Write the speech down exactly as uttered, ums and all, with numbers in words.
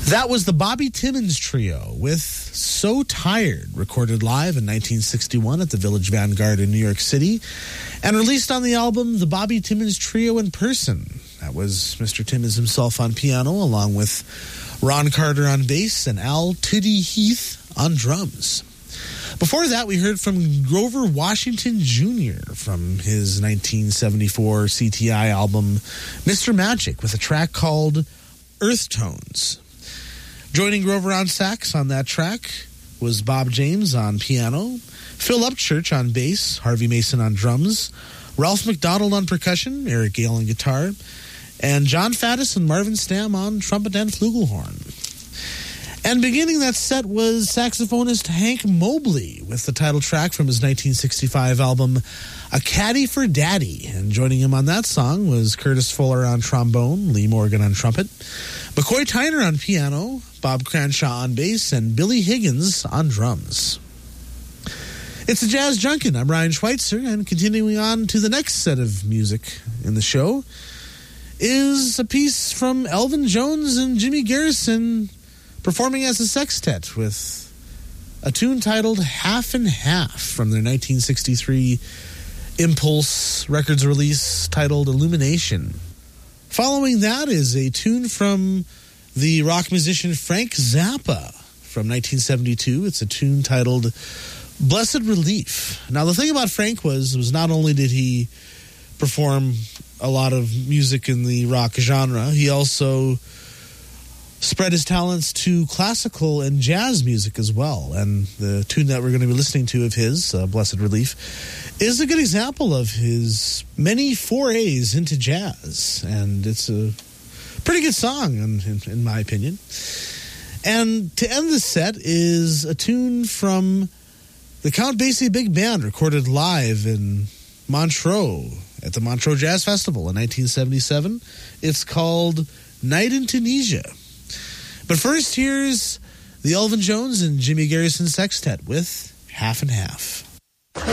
That was the Bobby Timmons Trio with So Tired, recorded live in nineteen sixty-one at the Village Vanguard in New York City, and released on the album The Bobby Timmons Trio in Person. That was Mister Timmons himself on piano, along with Ron Carter on bass and Al Tootie Heath on drums. Before that, we heard from Grover Washington Junior from his nineteen seventy-four C T I album Mister Magic with a track called Earth Tones. Joining Grover on sax on that track was Bob James on piano, Phil Upchurch on bass, Harvey Mason on drums, Ralph McDonald on percussion, Eric Gale on guitar, and John Faddis and Marvin Stamm on trumpet and flugelhorn. And beginning that set was saxophonist Hank Mobley with the title track from his nineteen sixty-five album A Caddy for Daddy. And joining him on that song was Curtis Fuller on trombone, Lee Morgan on trumpet, McCoy Tyner on piano, Bob Cranshaw on bass, and Billy Higgins on drums. It's a Jazz Junkin'. I'm Ryan Schweitzer, and continuing on to the next set of music in the show is a piece from Elvin Jones and Jimmy Garrison performing as a sextet with a tune titled Half and Half from their nineteen sixty-three Impulse Records release titled Illumination. Following that is a tune from the rock musician Frank Zappa from nineteen seventy-two. It's a tune titled Blessed Relief. Now, the thing about Frank was, was not only did he perform a lot of music in the rock genre, he also spread his talents to classical and jazz music as well. And the tune that we're going to be listening to of his, uh, Blessed Relief, is a good example of his many forays into jazz. And it's a pretty good song, in, in, in my opinion. And to end the set is a tune from the Count Basie Big Band, recorded live in Montreux at the Montreux Jazz Festival in nineteen seventy-seven. It's called Night in Tunisia. But first, here's the Elvin Jones and Jimmy Garrison Sextet with Half and Half.